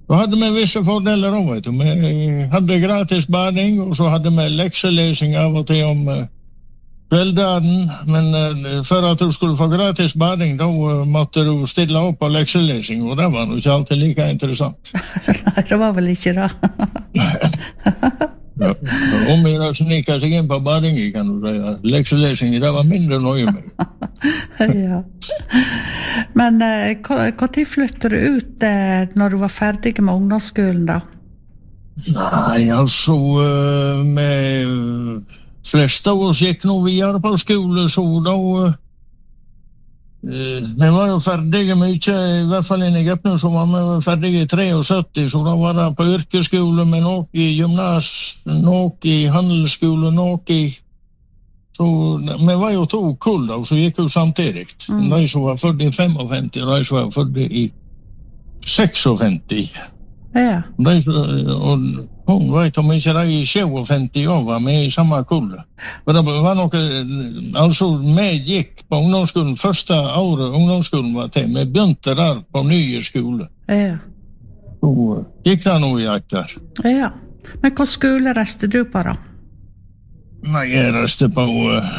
Då hade vi vissa fördelar då, vet du. Vi hade gratis bading och så hade vi läxeläsning av och till om kvälldagen. Men för att du skulle få gratis bading då måste du ställa upp på läxeläsning och det var nog inte alltid lika intressant. Nej, det var väl inte det. Ja, om jag snickade sig in på bading kan du säga. Läxeläsning, det var mindre nöje med. Ja. Men hva tid flyttade du ut när du var färdig med ungdomsskolan då? Nej, alltså med flesta års gick nog vidare på skolan så då det var ju färdiga mycket, i alla fall i Egypten så var man färdig i 73 så då var det på yrkesskolan men och i gymnasiet, och i handelsskolan och i så men var ju två kull och så gick ju samtidigt. De som var födda i 55 och de som var födda i 56. Ja. Och hon vet om inte det i 50 år var med i samma kull. Men det var nog alltså med gick på ungdomsskolan första året ungdomsskolan var till med bönte där på nya skolan. Ja. Så gick det nog i aktar. Ja. Men vad skola reste du på då? Nej, jag reste på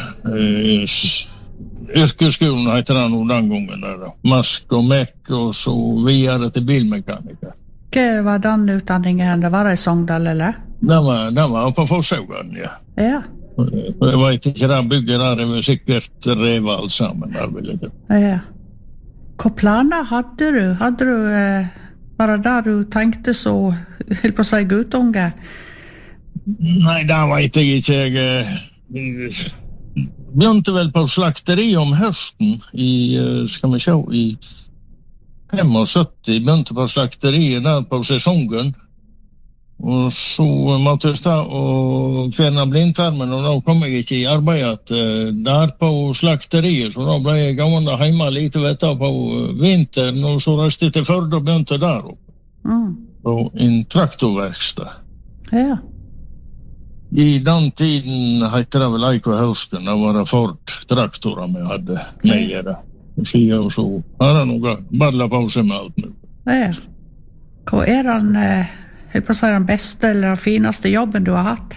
yrkesskolan heter det nog den gången där då. Mask och meck och så vidare till bilmekaniker. Hva var den utdanningen? Det var i Sogndal, eller? Den var på Forsågen, ja. Ja. Jag vet inte, den bygger där är säkert reva allt sammen där vill jag. Ja. Hva planer hade du? Hade du bara där du tänkte så, helt på sig gutunge? Nej, det vet jag inte. Jag begynte väl på slakteri om hösten i, ska man se, i 75, begynte på slakteriet där på säsongen. Och så måtte jag stå och fjärna blindtarmen och då kom jag inte i arbetet där på slakteriet. Så då blev jag gående hemma lite veta på vintern och så reste jag till Förde och begynte där uppe. På en traktorverkstad. Ja. I den tiden hette det väl Eiko hösten, det var det Ford-traktorer jag hade med det. Och så hade jag nog badlat på sig med allt nu. Ja. Vad är den bästa eller den finaste jobben du har haft?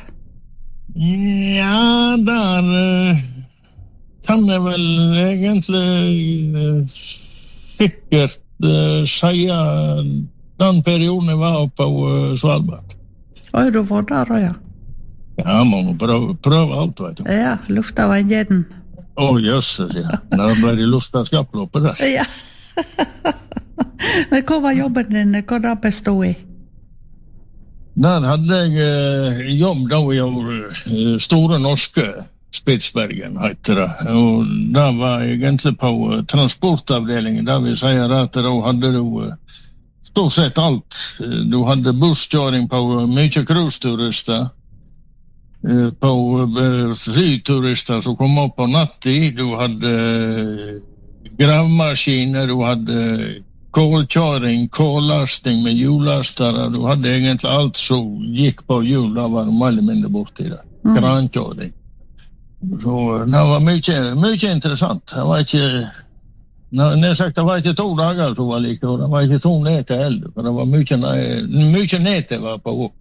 Ja, där kan jag väl egentligen säkert säga den perioden jag var på Svalbard. Oj, du var där då, ja. Ja, man pröva allt, vet du. Ja, lufta var en jeden. Jösses, ja. När blev det lufta skaploppet där. Ja. Men vad var jobben din? Vad det bestod i? Där hade jag jobb då jag Stora Norske Spitsbergen heter det. Och där var jag egentligen på transportavdelningen. Där vill säga att då hade du stort sett allt. Du hade busskörning på mycket cruise-turister. På flygturister som kom upp på nattid. Du hade gravmaskiner, du hade kolkörning, kollastning med hjullastare. Du hade egentligen allt som gick på hjul. Där var de eller mindre bort i det. Krankörning. Så det var mycket intressant. Det var inte, när jag sagt det var inte 2 dagar så var lika. Det var inte 2 nätter heller. För det var mycket nätter var på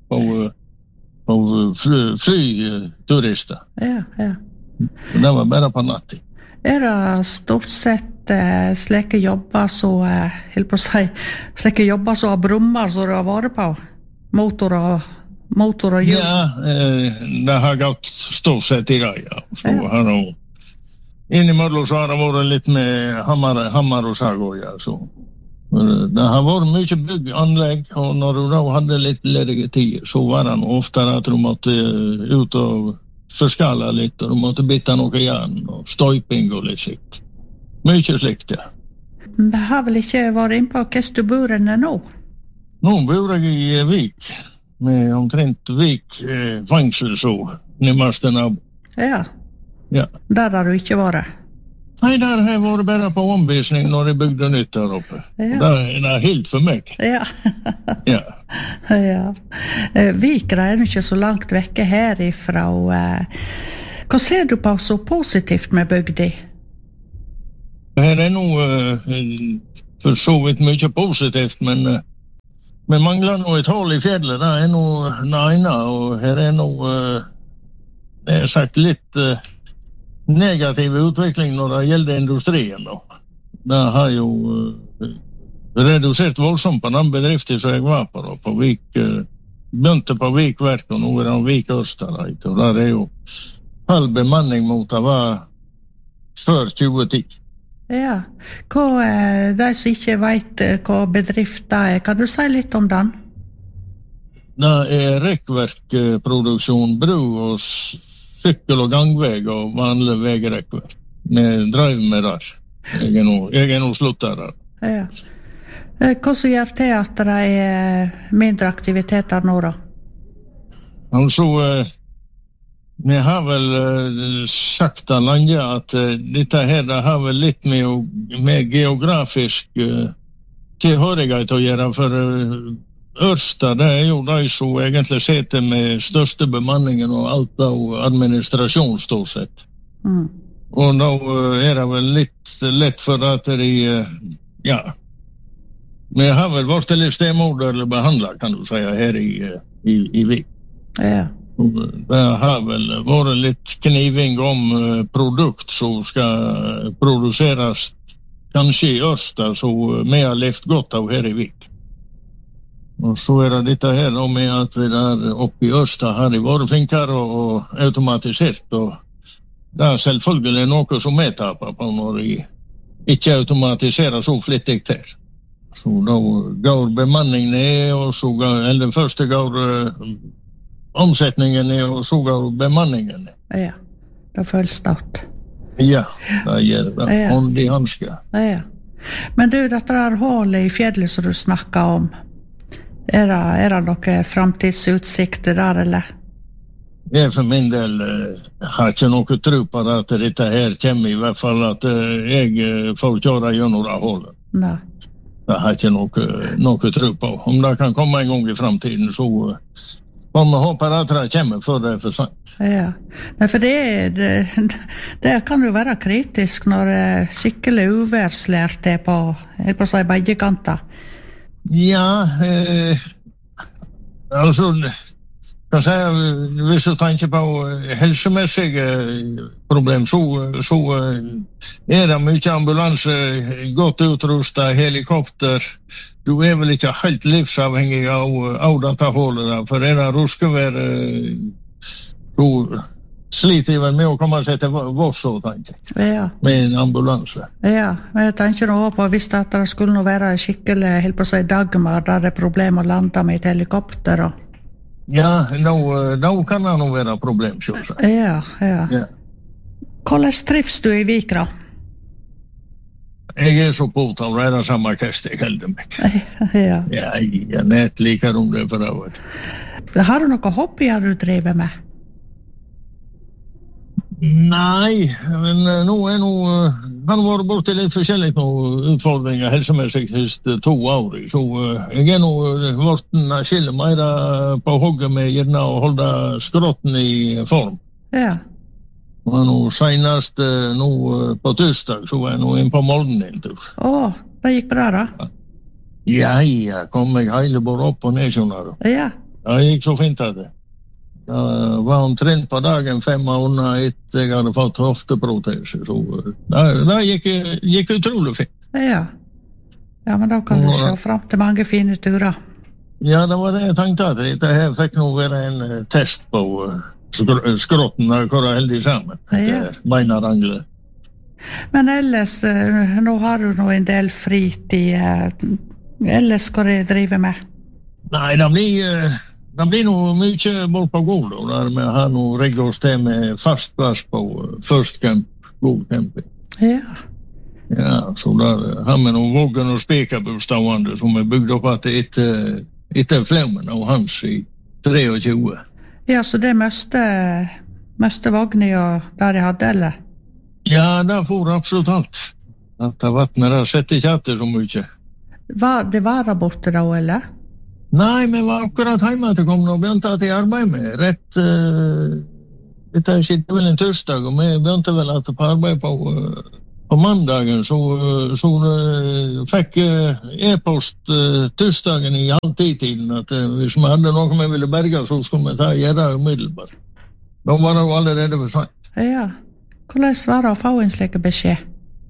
flygturister. Ja, ja. Det var bara på natten. Är det stort sett släcke jobbar så helt på sig släcke jobbar så av brummar så det har varit på motor och hjul? Ja, det har gått stort sett i det, ja. Så har de inemellan så har det varit lite med hammar och sagor, ja. Så det har varit mycket bygganlägg och när du då hade lite lediga tid så var det ofta att de måste ut och förskalla lite och de måste byta några järn och stojping och lite sikt. Mycket slikt, ja. Det har väl inte varit in på Kestuburen ännu? Nu bor jag i Vik med omtrent Vik fängsel så närmaste nabb. Ja. Ja. Där har du inte varit? Nej, där har jag varit bara på omvisning när de byggde nytt där uppe. Ja. Där är det helt för mycket. Ja. Ja. Ja. Vikra är inte så långt vecka härifrån. Vad ser du på så positivt med bygdi? Det här är nog för så vitt mycket positivt, men Vi mangler nå et hål I fjellet, det noe ene, og her noe, det sagt litt negativ utvikling når det gjelder industrien da. Det har jo redusert voldsomt på den bedriften som jeg var på da, på Vik, begynte på Vikverk, og nå det Vik Østerreit, og der jo halv bemanning mot det var før 2010. Ja, de som ikke vet hva bedrift det kan du si litt om den? Det rekkverkproduksjon, bru og sykkel- og gangveg og vanlig vegrekkverk. Vi driver med det. Jeg nå sluttet der. Ja. Hva som gjør til at det mindre aktiviteter nå da? Altså, vi har vel sagt det lenge at dette her det har vel litt med geografisk tilhørighet å gjøre, for Ørsta, det jo de som egentlig sitter med største bemanningen og alt av administrasjon stort sett. Og nå det vel litt lett for at ja, vi har vel vært litt stemoderlig behandlet, kan du si, her I Vik. Ja. Det har vel vært litt kniving om produkt som skal produseres kanskje I Ørsta, så vi har levt godt av her I Vik. Og så det dette her med at vi der oppe I Ørsta har de vært flinkere og automatisert, og det selvfølgelig noe som vi taper på når de ikke automatiserer så flittig til. Så da går bemanningen ned, og så eller først går omsetningen ned, og så går bemanningen ned. Ja, det føles stort. Ja, det gjør det. Ja. Hånd I hanske. Ja. Men du, dette der hålet I fjellet som du snakket om, det noen framtidsutsikter der, eller? Jeg for min del har ikke noe tro på at dette her kommer, I hvert fall at jeg får kjøre gjennom det hålet. Nei. Det har ikke noe tro på. Om det kan komme en gang I fremtiden, så får vi håpe at det kommer før det for sent. Ja, men for det kan jo være kritisk når det skikkelig uværslært på, jeg på å si, begge kanter. Ja, altså, kan säga, hvis du tenker på helsemessige problem, så det mye ambulanse, godt utrustet, helikopter. Du vel ikke helt livsavhengig av dette hålet der, for det ruskevær, så sliter vel med å komme seg til Vosso, tenker jeg, ja. Med en ambulanse. Ja, men jeg tenker nå på hvis det skulle nå være skikkelig, helt på å si Dagmar, der det problem å lande med et helikopter. Og... Ja, nå kan det nå være problem, selvsagt. Ja. Hvordan trives du I Vik, da? Jeg så på å være samme kast jeg heldig meg. Ja. Ja, jeg nett liker om det for det. Har du noen hobbyer du driver med? Nei, men nå kan være borte litt forskjellig utfordringer helsemessig sist 2 år. Så jeg nå vært skille mer på hogget med gjerne å holde skrotten I form. Ja. Og nå senest nå på tirsdag så var jeg nå inn på Molden en tur. Det gikk bra da? Ja, kom jeg hele bare opp og ned, skjønner du. Ja. Det gikk så fint av det. Det var omtrent på dagen 5 måneder etter jeg hadde fått hofteprotese, så det gikk utrolig fint. Ja, men da kan du se frem til mange fine turer. Ja, det var det jeg tenkte at dette her fikk nå være en test på skrotten og hvor det heldig sammen. Ja. Mener Angle. Men ellers, nå har du nå en del fritid. Ellers hva du driver med? Nei, det blir noe mye bort på god, der vi har noe rigget oss til med fast plass på First Camp, god camping. Ja. Ja, så der har vi noen våggen og spekerbostående som bygd opp etter flemmen av hans I 23. Ja, så det meste vogner og der jeg hadde, eller? Ja, det får absolutt alt. At vattnet der setter ikke etter så mye. Det var der borte da, eller? Nei, vi var akkurat hjemme til kom og begynte at jeg arbeid med. Dette skjedde vel en tirsdag, og vi begynte vel at på arbeid på på mandagen så fikk e-post tirsdagen i halv 10-tiden at hvis vi hadde noe vi ville berge, så skulle vi gjøre det umiddelbart. Da var det jo allerede for sent. Ja. Hvordan var det å få en slik beskjed?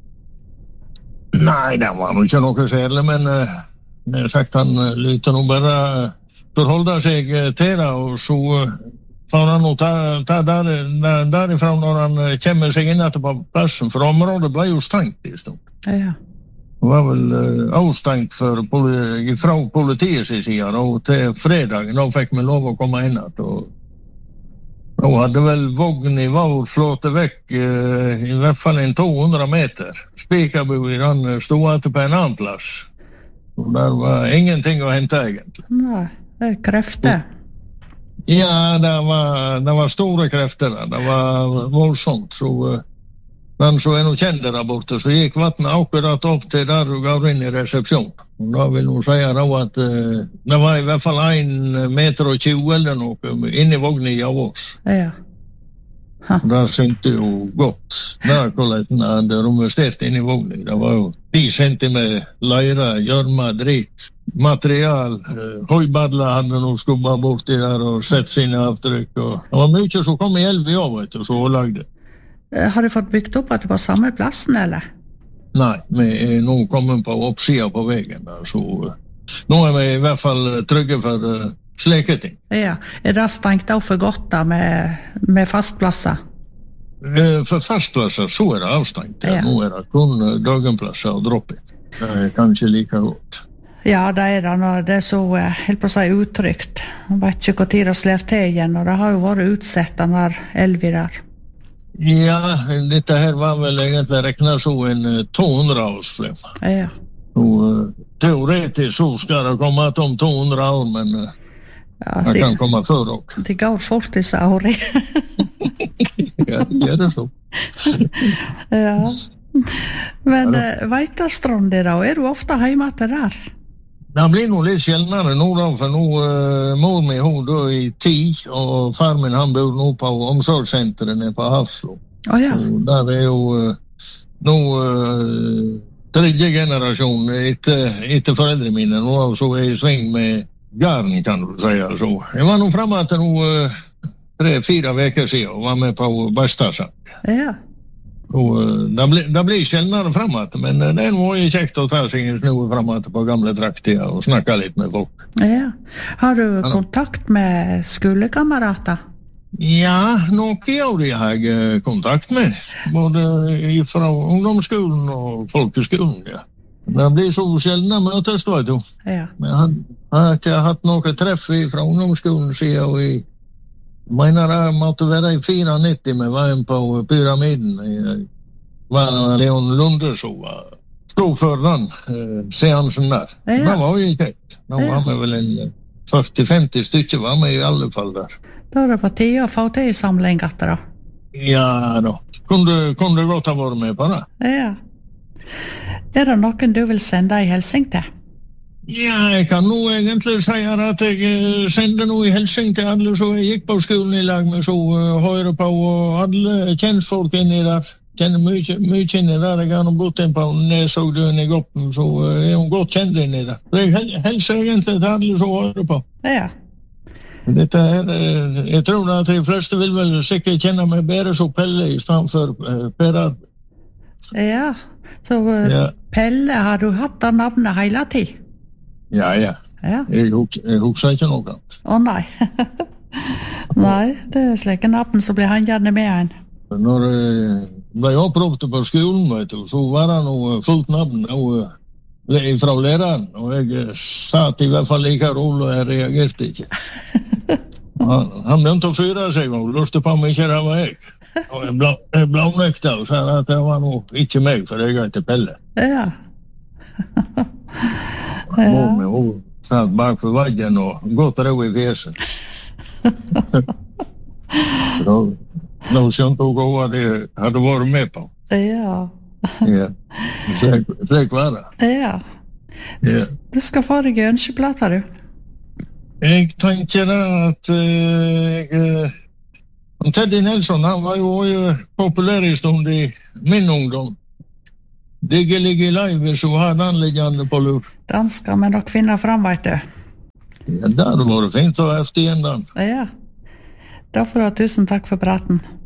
Nei, det var jo ikke noe særlig, men jeg sagt han lytte nå bare forholde seg til det, og så får han nå ta derifra når han kommer seg inn etter på plassen, for området ble jo stengt i stund. Ja. Det var vel avstengt fra politiets side, og til fredagen, da fikk vi lov å komme inn at, og da hadde vel vogn i vår flåte vekk i hvert fall 200 meter. Spikerbuen han stod etter på en annen plass. Og der var ingenting å hente egentlig. Nei, det krefter. Ja, det var store krefter. Det var voldsomt. Så den som noe kjente der borte, så gikk vattnet akkurat opp til der du går inn i resepsjonen. Og da vil hun si at det var i hvert fall 1,20 meter eller noe inni vognen av oss. Ja. Det syntes jo godt. Der hvordan hadde romestert inni vognen. Det var jo 10 centimeter leire, gjørme, drit, material. Høybadler hadde noe skubbet borti der og sett sine avtrykk. Og det var mye som kom i elv i år, vet du, så lagde. Har du fått bygd opp at det var samme plassen, eller? Nei, vi nå kommet på oppsida på veien. Så nå vi i hvert fall trygge for slike ting. Ja, det stengt av for godt da med fastplasser? For fastplasser så det avstengt. Ja. Nå det kun dagenplasser og droppet. Det kanskje like godt. Ja, det det når det så, helt på å si, utrygt. Jeg vet ikke hvor tid det slår til igjen, og det har jo vært utsett den der elvi der. Ja, dette her var vel egentlig regnet så en 200-årsflem. Ja. Og teoretisk så skal det komme om 200 år, men det kan komme før også. De går fort disse årene. Ja, det gjør det så. Ja. Men Veitastrand da, du ofte hjemme til der? Det blir nå litt sjeldnere nå da, for nå mor mi hun da i 10, og far min han bor nå på omsorgssenteret på Hafslo. Ja. Og der jo nå tredje generasjon etter foreldre mine, nå så i sving med garden, kan du si. Så jeg var nå fremme til nå 3-4 veker siden og var med på Bastasang. Ja. Og det blir sjeldnere fremover, men det noe kjekt å ta seg en snu fremover på gamle trakter og snakke litt med folk. Ja. Har du kontakt med skolekamerater? Ja, noe av de har jeg kontakt med, både fra ungdomsskolen og folkeskolen, ja. Det blir så sjeldne møtes, vet du. Ja. Men jeg har ikke hatt noe treff fra ungdomsskolen siden, og jeg mener det måtte være i 94 med veien på pyramiden. Det var Leon Lunde som stod for den seansen der. Ja. Det var jo kjekt. Da var vi vel en 40-50 stykker var vi i alle fall der. Da det på tide å få til samling etter da? Ja da. Kunne godt ha vært med på det. Ja. Det noen du vil sende i hilsen til? Ja, jeg kan nå egentlig si at jeg sender noe i hilsen til alle som jeg gikk på skolen i lag med, så hører på, og alle kjentfolk inni der. Kjenner mye inni der. Jeg har nå bodd inn på Nesogdøen i Goppen, så hun godt kjent inni der. Så jeg hilser egentlig til alle som hører på. Ja. Dette jeg tror at de fleste vil vel sikkert kjenne meg bedre som Pelle i stedet for Per Arvid. Ja, så Pelle, har du hatt det navnet hele tiden? Ja. Jeg husker ikke noe annet. Nei. Nei, det slike navn som blir han gjerne med en. Når jeg ble opproppt på skolen, vet du, så var det noe fullt navn fra læreren, og jeg satt i hvert fall like rolig, og jeg reagerte ikke. Han begynte å fyre seg og lurte på om ikke det var jeg. Og jeg blånekta og sa at det var noe ikke meg, for jeg heter Pelle. Ja. Hun satt bak for vaggen og godt ro i fjeset. Nå skjønte hun hva de hadde vært med på. Ja. Slik var det. Ja. Du skal få deg ønskeplater, du. Jeg tenker at Teddy Nelson, han var jo populær i stund i min ungdom. ligger live, så har den liggende på lur. Den skal vi nok finne fram, vet du. Ja, det hadde vært fint å ha efter igjen den. Ja. Da får du ha tusen takk for praten.